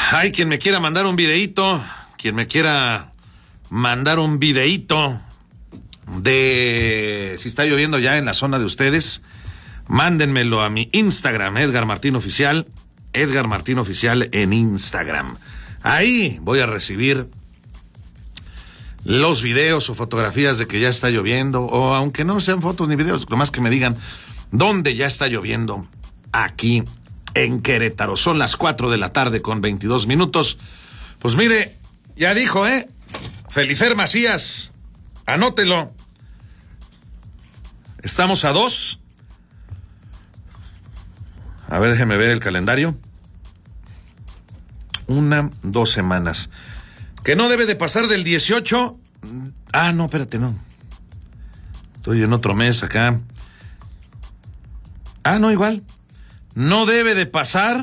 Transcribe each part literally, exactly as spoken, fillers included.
Hay quien me quiera mandar un videíto, quien me quiera mandar un videíto de si está lloviendo ya en la zona de ustedes, mándenmelo a mi Instagram, Edgar Martín Oficial, Edgar Martín Oficial en Instagram. Ahí voy a recibir los videos o fotografías de que ya está lloviendo, o aunque no sean fotos ni videos, nomás que me digan dónde ya está lloviendo aquí en Querétaro. Son las cuatro de la tarde con veintidós minutos. Pues mire, ya dijo, ¿eh? Felifer Macías, anótelo. Estamos a dos. A ver, déjeme ver el calendario. Una, dos semanas. Que no debe de pasar del dieciocho. Ah, no, espérate, no. Estoy en otro mes acá. Ah, no, igual. No debe de pasar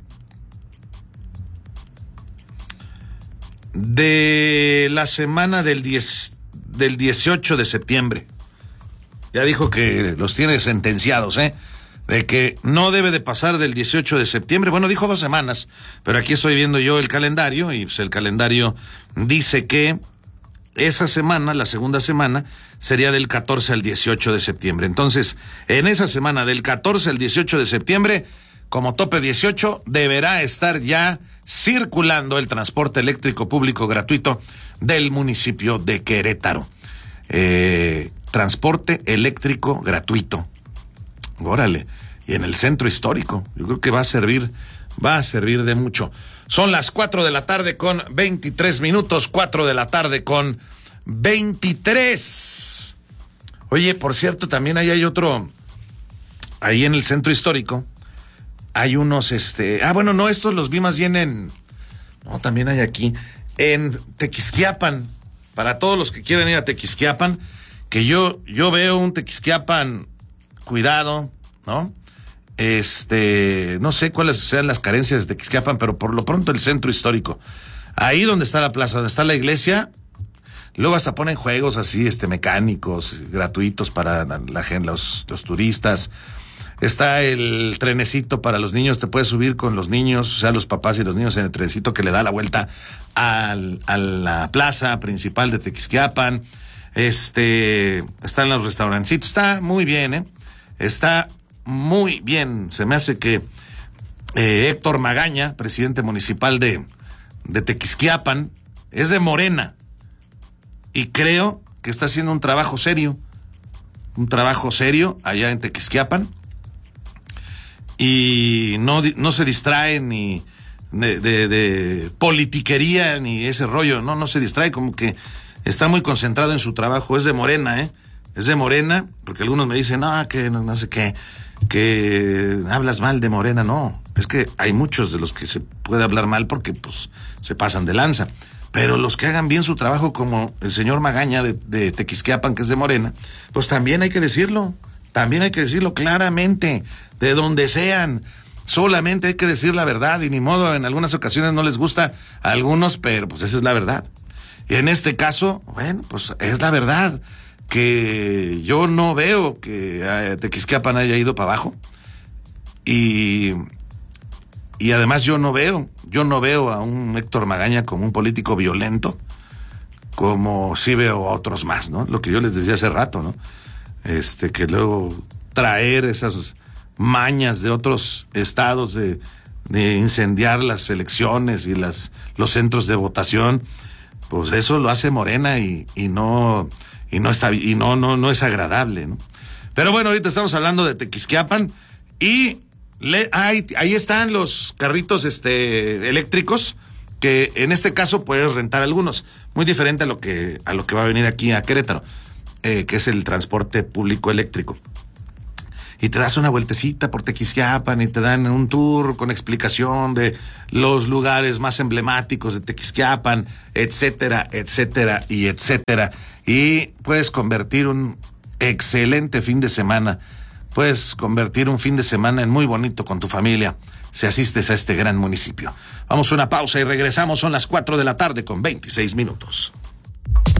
de la semana del diez, del dieciocho de septiembre. Ya dijo que los tiene sentenciados, ¿eh? De que no debe de pasar del dieciocho de septiembre. Bueno, dijo dos semanas, pero aquí estoy viendo yo el calendario y pues el calendario dice que esa semana, la segunda semana, sería del catorce al dieciocho de septiembre. Entonces, en esa semana del catorce al dieciocho de septiembre, como tope dieciocho, deberá estar ya circulando el transporte eléctrico público gratuito del municipio de Querétaro. Eh, transporte eléctrico gratuito. Órale. Y en el centro histórico. Yo creo que va a servir, va a servir de mucho. Son las cuatro de la tarde con veintitrés minutos, cuatro de la tarde con veintitrés. Oye, por cierto, también ahí hay otro, ahí en el centro histórico, hay unos, este, ah, bueno, no, estos los vi más bien en, no, también hay aquí, en Tequisquiapan, para todos los que quieren ir a Tequisquiapan, que yo, yo veo un Tequisquiapan cuidado, ¿no? Este, no sé cuáles sean las carencias de Tequisquiapan, pero por lo pronto el centro histórico, ahí donde está la plaza, donde está la iglesia, luego hasta ponen juegos así, este, mecánicos, gratuitos para la gente, los, los turistas. Está el trenecito para los niños, te puedes subir con los niños, o sea, los papás y los niños en el trenecito que le da la vuelta al, a la plaza principal de Tequisquiapan. Este, están los restaurancitos, está muy bien, ¿eh? Está muy bien. Se me hace que eh, Héctor Magaña, presidente municipal de, de Tequisquiapan, es de Morena. Y creo que está haciendo un trabajo serio, un trabajo serio allá en Tequisquiapan. Y no, no se distrae ni de, de, de politiquería ni ese rollo, no, no se distrae, como que está muy concentrado en su trabajo. Es de Morena, ¿eh? Es de Morena, porque algunos me dicen, no, que no, no sé qué, que hablas mal de Morena. No, es que hay muchos de los que se puede hablar mal porque pues se pasan de lanza. Pero los que hagan bien su trabajo, como el señor Magaña de, de Tequisquiapan, que es de Morena, pues también hay que decirlo, también hay que decirlo claramente, de donde sean. Solamente hay que decir la verdad, y ni modo, en algunas ocasiones no les gusta a algunos, pero pues esa es la verdad. Y en este caso, bueno, pues es la verdad, que yo no veo que eh, Tequisquiapan haya ido para abajo, y, y además yo no veo, yo no veo a un Héctor Magaña como un político violento, como sí veo a otros más, ¿no? Lo que yo les decía hace rato, ¿no? Este, que luego traer esas mañas de otros estados de, de incendiar las elecciones y las, los centros de votación, pues eso lo hace Morena y, y no, y no está, y no, no, no es agradable, ¿no? Pero bueno, ahorita estamos hablando de Tequisquiapan y le, ahí, ahí están los carritos, este, eléctricos, que en este caso puedes rentar algunos, muy diferente a lo que, a lo que va a venir aquí a Querétaro, eh, que es el transporte público eléctrico. Y te das una vueltecita por Tequisquiapan y te dan un tour con explicación de los lugares más emblemáticos de Tequisquiapan, etcétera, etcétera y etcétera. Y puedes convertir un excelente fin de semana, puedes convertir un fin de semana en muy bonito con tu familia, si asistes a este gran municipio. Vamos a una pausa y regresamos, son las cuatro de la tarde con veintiséis minutos.